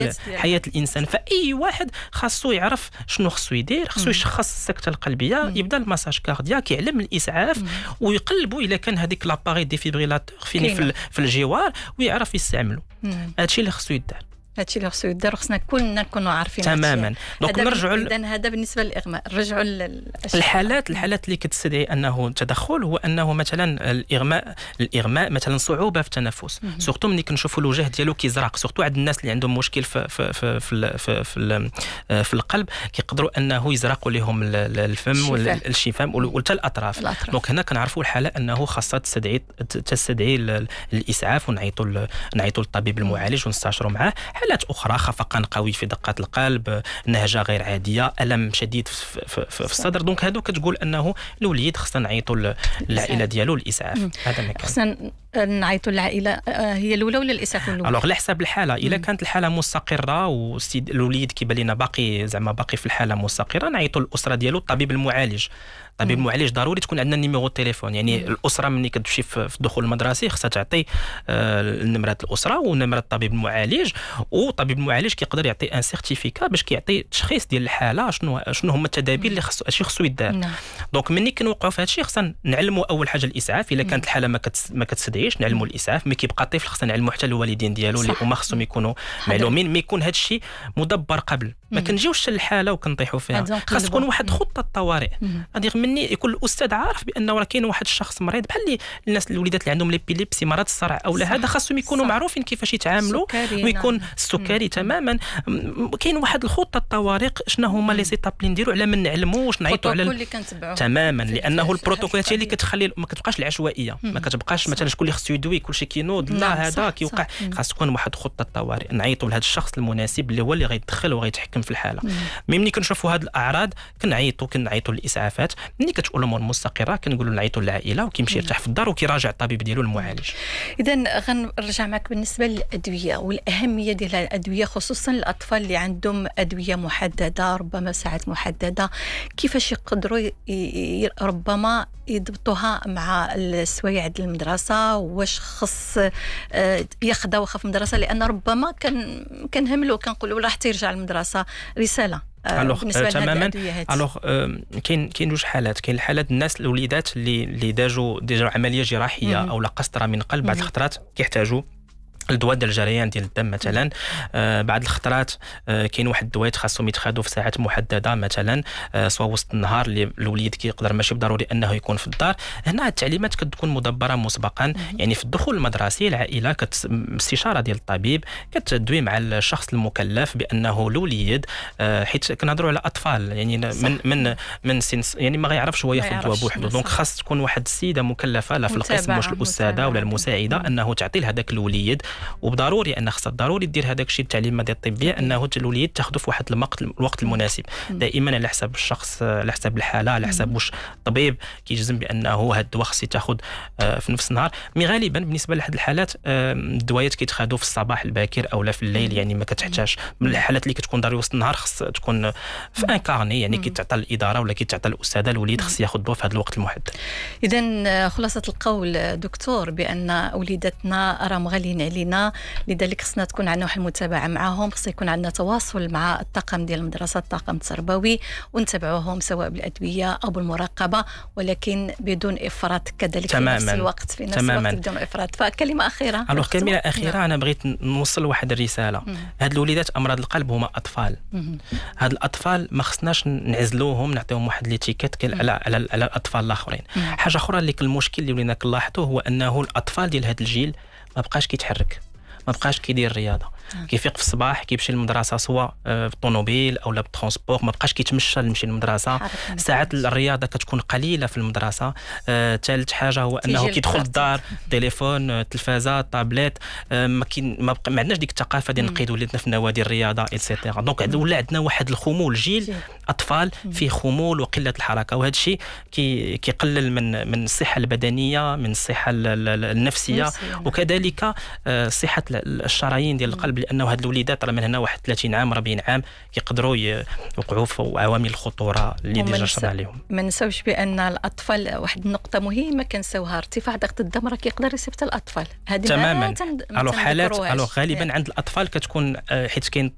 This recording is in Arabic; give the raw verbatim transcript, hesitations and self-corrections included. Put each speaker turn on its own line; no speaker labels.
حياة الانسان. فاي واحد خاصو يعرف شنو خاصو يدير، خاصو يشخص السكته القلبيه، مم. يبدا المساج كاردياك، يعلم الاسعاف، مم. ويقلبوا الا كان هذيك لاباري ديفيبريلاتور فين في, في الجوار ويعرف يستعمله. هادشي اللي خاصو يدار،
هادشي اللي خصو يدار، خصنا كلنا نكونوا عارفين
تماما. دونك نرجعوا
اذا هذا بالنسبه للاغماء. نرجعوا
للحالات الحالات اللي كتستدعي انه تدخل، هو انه مثلا الاغماء الاغماء مثلا صعوبه في التنفس، سورتو ملي كنشوفوا الوجه ديالو كيزرق، سورتو عند الناس اللي عندهم مشكل في في في في في, في, في القلب كيقدروا انه يزرقوا لهم الفم والشفام وحتى الاطراف. دونك هنا كنعرفوا الحاله انه خاصها تستدعي تستدعي الاسعاف، ونعيطوا نعيطوا للطبيب المعالج ونستشاروا معاه. حالات أخرى خفقان قوي في دقات القلب، نهجة غير عادية، ألم شديد في, في, في, في الصدر، دونك هادو كتقول أنه الوليد خصنا نعيطوا للعائلة ديالو الإسعاف. هذا ما كان
خصنا نعيطوا للعائلة هي الأولى ولا الإسعاف الأولى؟
ألوغ على حساب الحالة. إلا كانت الحالة مستقرة والوليد كيبان لنا باقي زعما باقي في الحالة مستقرة، نعيطوا للأسرة ديالو الطبيب المعالج. الطبيب المعالج ضروري تكون عندنا نيميرو التليفون، يعني مم. الاسره ملي كتمشي في الدخول المدرسي خصها تعطي آه نمره الاسره ونمره الطبيب المعالج، والطبيب المعالج كيقدر يعطي ان سيرتيفيكا باش كيعطي تشخيص ديال الحاله، شنو شنو هما التدابير اللي خصو هادشي خصو يدار. نعم. دونك ملي كنوقعوا في هادشي خصنا نعلموا اول حاجه الاسعاف. الا كانت الحاله ما كتس ما كتستدعيش نعلموا الاسعاف. ملي كيبقى طفل خصنا نعلموا حتى الوالدين ديالو اللي هما خصهم يكونوا معلومين، ما يكون هادشي مدبر قبل ما كنجيوش للحاله وكنطيحوا فيها. خاص تكون واحد خطه الطوارئ. غادي مني يكون الاستاذ عارف بانه راه كاين واحد الشخص مريض، بحال اللي الناس الوليدات اللي عندهم ليبيليبسي مرض الصرع او لا، هذا خاصهم يكونوا معروفين كيفاش يتعاملوا، ويكون نعم. السكري تماما. كاين واحد الخطه الطوارئ شنو هما لي سيتاب اللي نديروا على من نعلموا واش نعيطوا على
اللي كنتبعوه
تماما، لانه البروتوكولات هي اللي كتخلي ما كتبقاش العشوائيه، ما كتبقاش مثلا شكون اللي خصو يدوي كلشي كينوض، لا نعم. هذا كيوقع. خاص تكون واحد خطه طوارئ، نعيطوا لهذا الشخص المناسب اللي هو اللي غيدخل وغيتحكم في الحاله. ملي كنشوفوا هذه الاعراض كنعيطوا كنعيطوا للاسعافات. ملي كتكون الامور مستقره كنقولوا نعيطوا للعائله وكيمشي يرتاح في الدار وكيراجع الطبيب ديالو المعالج.
اذا غنرجع معك بالنسبه للادويه والاهميه ديال الادويه، خصوصا الاطفال اللي عندهم ادويه محدده ربما ساعات محدده، كيفاش يقدروا ربما يضبطوها مع السوايع ديال المدرسه؟ واش خص ياخذها واخا في المدرسه؟ لان ربما كان كنهملوا كنقولوا راه تيرجع للمدرسه رساله.
الوغ تماما. الوغ كاين كاين جوج حالات. كاين الحالات الناس الوليدات اللي اللي داجوا ديجا عمليه جراحيه او لا قسطره من قلب، بعض الخطرات كيحتاجوا الدواء ديال الجريان ديال الدم مثلا. آه بعض الخطرات آه كاين واحد الدوايات خاصهم يتخادوا في ساعات محدده مثلا، آه سواء وسط النهار اللي الوليد كيقدر ماشي بالضروري انه يكون في الدار. هنا التعليمات كتكون مدبره مسبقا، مم. يعني في الدخول المدرسي العائله كاستشاره ديال الطبيب كتدوي مع الشخص المكلف بانه الوليد آه حيت كنهضروا على اطفال يعني صح. من من من سن يعني ما غيعرفش هو ياخذ الدواء بوحده. دونك خاص تكون واحد السيده مكلفه لا في القسم واش الاستاذه ولا المساعده مم. انه تعطي لهذاك الوليد، وبضروري ان خصها ضروري دير هذاك الشيء التعليمات ديال الطبيه انه الوليد تاخذه في واحد الوقت الوقت المناسب، دائما على حساب الشخص، على حساب الحاله، على حساب واش الطبيب كيجزم بانه هذا الدواء خص يتاخذ في نفس النهار. مي غالبا بالنسبه لهاد الحالات الدوايات كيتخادوا في الصباح الباكر او لا في الليل، يعني ما كتحتاجش. من الحالات اللي كتكون ضروري وسط النهار خص تكون في ان كارني، يعني كيتعطى الاداره ولا كيتعطى الاستاذه الوليد خص ياخذ الدواء في هذا الوقت المحدد.
اذا خلاصه القول دكتور بان وليداتنا راه مغالين علينا، لذلك خصنا تكون عندنا واحد المتابعه معهم، خص يكون عندنا تواصل مع الطاقم ديال المدرسه، الطاقم التربوي، ونتابعوهم سواء بالادويه او بالمراقبه، ولكن بدون افراط كذلك
تماماً.
في نفس الوقت في نفس
تماماً.
الوقت بدون افراط. فكلمه اخيره.
الوغ كلمه اخيره نعم. انا بغيت نوصل واحد الرساله. هاد الوليدات امراض القلب هما اطفال. مم. هاد الاطفال ما خصناش نعزلوهم نعطيهم واحد ليتيكيت على على على الاطفال الاخرين. مم. حاجه اخرى اللي المشكل اللي ولينا كنلاحظوه هو انه الاطفال ديال هاد الجيل ما بقاش كيتحرك، ما بقاش كيدير الرياضه، كيفيق في الصباح كيمشي للمدرسه سواء بالطوموبيل او لا بالترونسبور، ما بقاش كيتمشى يمشي للمدرسه. ساعات الرياضه كتكون قليله في المدرسه. ثالث آه، حاجه هو انه كيدخل الدار تليفون، تلفازه، طابليت. آه، ما كاين ما, ما عندناش ديك الثقافه ديال نقيد وليدنا في نوادي الرياضه ايتترا. دونك ولا عندنا واحد الخمول، جيل اطفال فيه خمول وقله الحركه، وهذا الشيء كي كيقلل من من الصحه البدنيه، من الصحه النفسيه، وكذلك آه، صحه الشرايين ديال القلب، لانه هاد الوليدات راه من هنا واحد ثلاثين عام أربعين عام كيقدروا يوقعوا في عوامل الخطوره اللي ديجا شرنا عليهم.
ما نساوش بان الاطفال واحد النقطه مهمه كنساوها، ارتفاع ضغط الدم راه كيقدر يصيب حتى الاطفال. هذه
تماما. الو حالات الو غالبا عند الاطفال كتكون حيت كاين